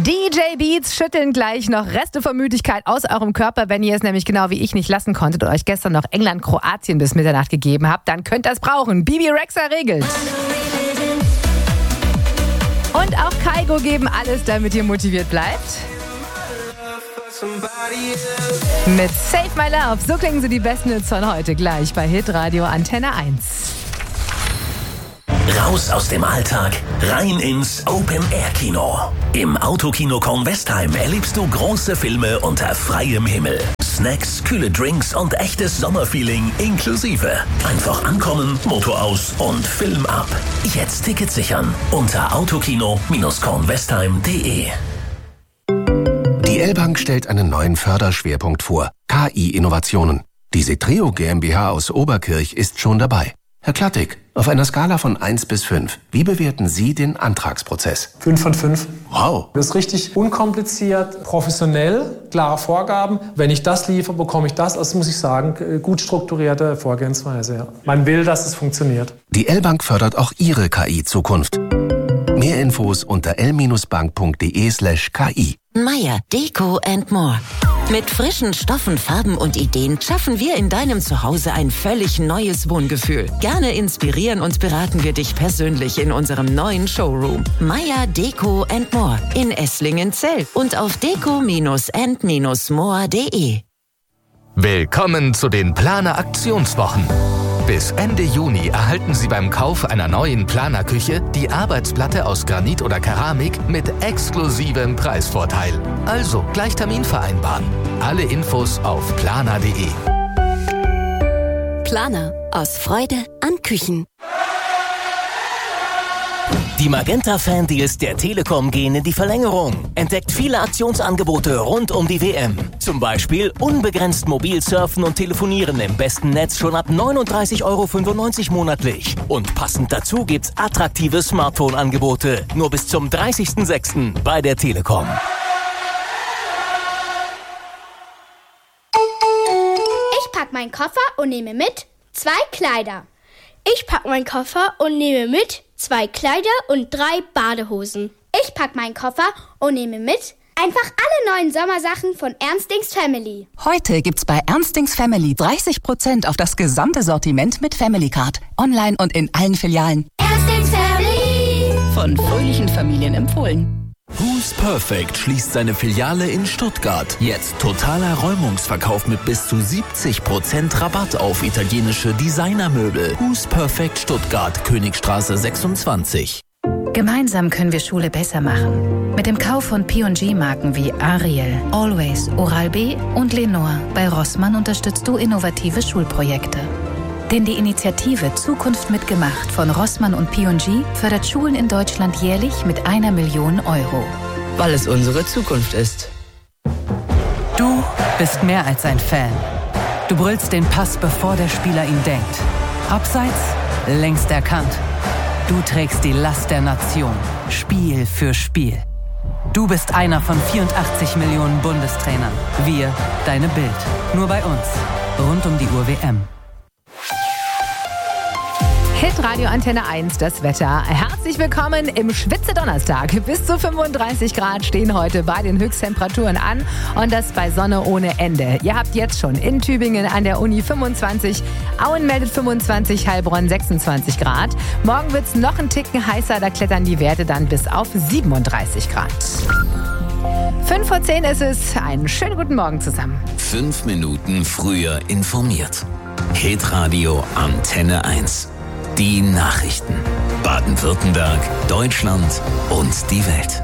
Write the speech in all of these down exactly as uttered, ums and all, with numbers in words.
D J Beats schütteln gleich noch Reste von Müdigkeit aus eurem Körper. Wenn ihr es nämlich genau wie ich nicht lassen konntet und euch gestern noch England, Kroatien bis Mitternacht gegeben habt, dann könnt ihr es brauchen. Bibi Rexha regelt. Und auch Kygo geben alles, damit ihr motiviert bleibt. Mit Save My Love, so klingen sie die besten Hits von heute gleich bei Hitradio Antenne eins. Raus aus dem Alltag, rein ins Open-Air-Kino. Im Autokino Kornwestheim erlebst du große Filme unter freiem Himmel. Snacks, kühle Drinks und echtes Sommerfeeling inklusive. Einfach ankommen, Motor aus und Film ab. Jetzt Tickets sichern unter autokino kornwestheim punkt de. Die L-Bank stellt einen neuen Förderschwerpunkt vor, K I-Innovationen. Die Setreo GmbH aus Oberkirch ist schon dabei. Herr Klattig, auf einer Skala von eins bis fünf, wie bewerten Sie den Antragsprozess? fünf von fünf. Wow. Das ist richtig unkompliziert, professionell, klare Vorgaben. Wenn ich das liefere, bekomme ich das. Also muss ich sagen, gut strukturierte Vorgehensweise. Ja. Man will, dass es funktioniert. Die L-Bank fördert auch Ihre K I-Zukunft. Mehr Infos unter l bank punkt de slash k i. Meier Deko and More. Mit frischen Stoffen, Farben und Ideen schaffen wir in deinem Zuhause ein völlig neues Wohngefühl. Gerne inspirieren und beraten wir dich persönlich in unserem neuen Showroom. Meier Deko and More in Esslingen-Zell und auf deko and more punkt de. Willkommen zu den Planer Aktionswochen. Bis Ende Juni erhalten Sie beim Kauf einer neuen Planerküche die Arbeitsplatte aus Granit oder Keramik mit exklusivem Preisvorteil. Also gleich Termin vereinbaren. Alle Infos auf planer punkt de. Planer. Aus Freude an Küchen. Die Magenta-Fan-Deals der Telekom gehen in die Verlängerung. Entdeckt viele Aktionsangebote rund um die W M. Zum Beispiel unbegrenzt mobil surfen und telefonieren im besten Netz schon ab neununddreißig Euro fünfundneunzig monatlich. Und passend dazu gibt's attraktive Smartphone-Angebote. Nur bis zum dreißigsten sechsten bei der Telekom. Ich pack meinen Koffer und nehme mit zwei Kleider. Ich pack meinen Koffer und nehme mit zwei Kleider und drei Badehosen. Ich pack meinen Koffer und nehme mit einfach alle neuen Sommersachen von Ernstings Family. Heute gibt's bei Ernstings Family dreißig Prozent auf das gesamte Sortiment mit Family Card. Online und in allen Filialen. Ernstings Family. Von fröhlichen Familien empfohlen. Who's Perfect schließt seine Filiale in Stuttgart. Jetzt totaler Räumungsverkauf mit bis zu siebzig Prozent Rabatt auf italienische Designermöbel. Who's Perfect Stuttgart, Königstraße sechsundzwanzig. Gemeinsam können wir Schule besser machen. Mit dem Kauf von P und G-Marken wie Ariel, Always, Oral-B und Lenore bei Rossmann unterstützt du innovative Schulprojekte. Denn die Initiative Zukunft mitgemacht von Rossmann und P und G fördert Schulen in Deutschland jährlich mit einer Million Euro. Weil es unsere Zukunft ist. Du bist mehr als ein Fan. Du brüllst den Pass, bevor der Spieler ihn denkt. Abseits, längst erkannt. Du trägst die Last der Nation, Spiel für Spiel. Du bist einer von vierundachtzig Millionen Bundestrainern. Wir, deine Bild. Nur bei uns. Rund um die Uhr W M. Hitradio Antenne eins, das Wetter. Herzlich willkommen im Schwitze-Donnerstag. Bis zu fünfunddreißig Grad stehen heute bei den Höchsttemperaturen an und das bei Sonne ohne Ende. Ihr habt jetzt schon in Tübingen an der Uni fünfundzwanzig, Auen meldet fünfundzwanzig, Heilbronn sechsundzwanzig Grad. Morgen wird es noch ein Ticken heißer, da klettern die Werte dann bis auf siebenunddreißig Grad. fünf vor zehn ist es. Einen schönen guten Morgen zusammen. Fünf Minuten früher informiert. Hitradio Antenne eins. Die Nachrichten. Baden-Württemberg, Deutschland und die Welt.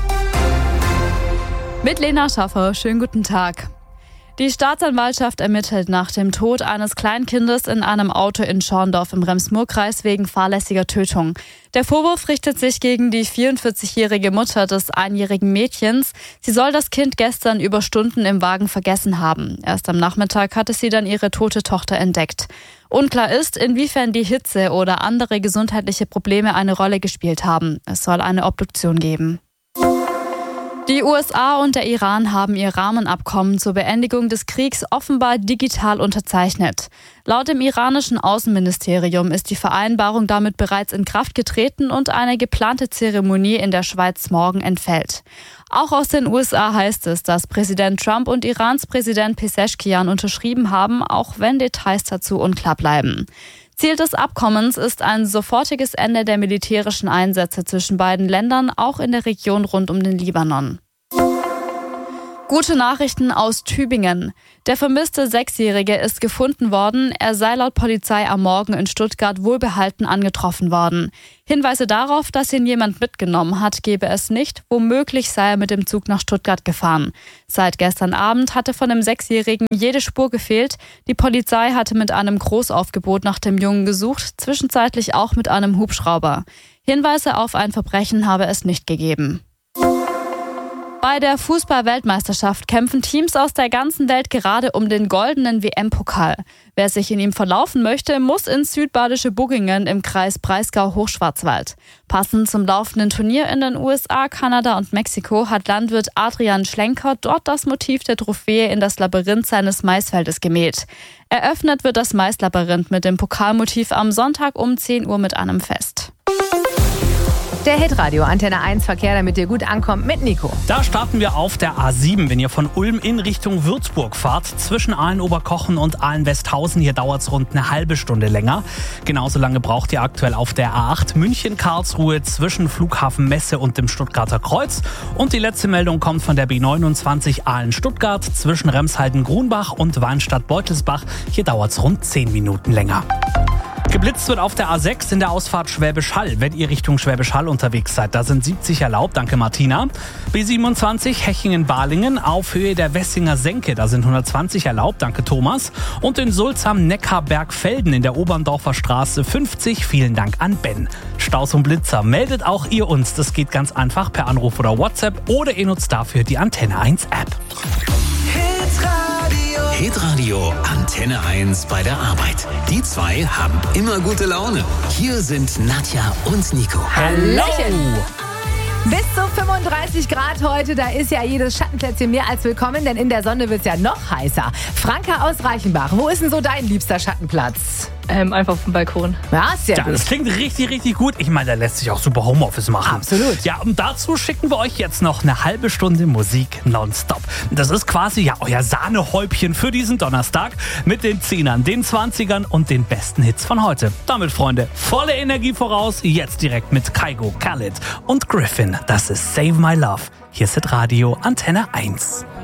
Mit Lena Schaffer, schönen guten Tag. Die Staatsanwaltschaft ermittelt nach dem Tod eines Kleinkindes in einem Auto in Schorndorf im Rems-Murr-Kreis wegen fahrlässiger Tötung. Der Vorwurf richtet sich gegen die vierundvierzigjährige Mutter des einjährigen Mädchens. Sie soll das Kind gestern über Stunden im Wagen vergessen haben. Erst am Nachmittag hatte sie dann ihre tote Tochter entdeckt. Unklar ist, inwiefern die Hitze oder andere gesundheitliche Probleme eine Rolle gespielt haben. Es soll eine Obduktion geben. Die U S A und der Iran haben ihr Rahmenabkommen zur Beendigung des Kriegs offenbar digital unterzeichnet. Laut dem iranischen Außenministerium ist die Vereinbarung damit bereits in Kraft getreten und eine geplante Zeremonie in der Schweiz morgen entfällt. Auch aus den U S A heißt es, dass Präsident Trump und Irans Präsident Pezeshkian unterschrieben haben, auch wenn Details dazu unklar bleiben. Ziel des Abkommens ist ein sofortiges Ende der militärischen Einsätze zwischen beiden Ländern, auch in der Region rund um den Libanon. Gute Nachrichten aus Tübingen. Der vermisste Sechsjährige ist gefunden worden. Er sei laut Polizei am Morgen in Stuttgart wohlbehalten angetroffen worden. Hinweise darauf, dass ihn jemand mitgenommen hat, gebe es nicht. Womöglich sei er mit dem Zug nach Stuttgart gefahren. Seit gestern Abend hatte von dem Sechsjährigen jede Spur gefehlt. Die Polizei hatte mit einem Großaufgebot nach dem Jungen gesucht, zwischenzeitlich auch mit einem Hubschrauber. Hinweise auf ein Verbrechen habe es nicht gegeben. Bei der Fußball-Weltmeisterschaft kämpfen Teams aus der ganzen Welt gerade um den goldenen W M-Pokal. Wer sich in ihm verlaufen möchte, muss ins südbadische Buggingen im Kreis Breisgau-Hochschwarzwald. Passend zum laufenden Turnier in den U S A, Kanada und Mexiko hat Landwirt Adrian Schlenker dort das Motiv der Trophäe in das Labyrinth seines Maisfeldes gemäht. Eröffnet wird das Maislabyrinth mit dem Pokalmotiv am Sonntag um zehn Uhr mit einem Fest. Der Hitradio Antenne eins Verkehr, damit ihr gut ankommt, mit Nico. Da starten wir auf der A sieben, wenn ihr von Ulm in Richtung Würzburg fahrt. Zwischen Aalen-Oberkochen und Aalen-Westhausen, hier dauert es rund eine halbe Stunde länger. Genauso lange braucht ihr aktuell auf der A acht München-Karlsruhe zwischen Flughafen Messe und dem Stuttgarter Kreuz. Und die letzte Meldung kommt von der B neunundzwanzig Aalen-Stuttgart zwischen Remshalden-Grunbach und Weinstadt-Beutelsbach. Hier dauert es rund zehn Minuten länger. Geblitzt wird auf der A sechs in der Ausfahrt Schwäbisch Hall, wenn ihr Richtung Schwäbisch Hall unterwegs seid. Da sind siebzig erlaubt, danke Martina. B siebenundzwanzig Hechingen-Balingen auf Höhe der Wessinger Senke, da sind hundertzwanzig erlaubt, danke Thomas. Und in Sulzam-Neckarberg-Felden in der Oberndorfer Straße fünfzig, vielen Dank an Ben. Staus und Blitzer, meldet auch ihr uns. Das geht ganz einfach per Anruf oder WhatsApp oder ihr nutzt dafür die Antenne eins App. Hitradio Antenne eins bei der Arbeit. Die zwei haben immer gute Laune. Hier sind Nadja und Nico. Hallo! Bis zu fünfunddreißig Grad heute, da ist ja jedes Schattenplätzchen mehr als willkommen, denn in der Sonne wird es ja noch heißer. Franka aus Reichenbach, wo ist denn so dein liebster Schattenplatz? Ähm, einfach auf dem Balkon. Ja, sehr ja, gut. Das klingt richtig, richtig gut. Ich meine, da lässt sich auch super Homeoffice machen. Absolut. Ja, und dazu schicken wir euch jetzt noch eine halbe Stunde Musik nonstop. Das ist quasi ja euer Sahnehäubchen für diesen Donnerstag mit den Zehnern, den Zwanzigern und den besten Hits von heute. Damit, Freunde, volle Energie voraus. Jetzt direkt mit Kygo, Khalid und Griffin. Das ist Save My Love. Hier ist Radio Antenne eins.